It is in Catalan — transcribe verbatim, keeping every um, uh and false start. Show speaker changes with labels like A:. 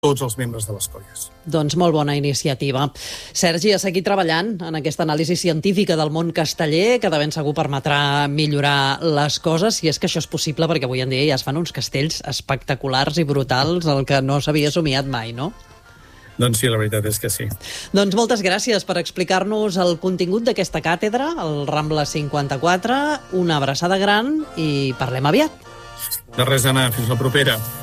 A: tots els membres de les colles.
B: Doncs molt bona iniciativa. Sergi, a seguir treballant en aquesta anàlisi científica del món casteller, que de ben segur permetrà millorar les coses, si és que això és possible, perquè avui en dia ja es fan uns castells espectaculars i brutals, el que no s'havia somiat mai, no?
A: Doncs sí, la veritat és que sí.
B: Doncs moltes gràcies per explicar-nos el contingut d'aquesta càtedra, el Rambla cinquanta-quatre, una abraçada gran i parlem aviat.
A: De res, Anna, fins la propera.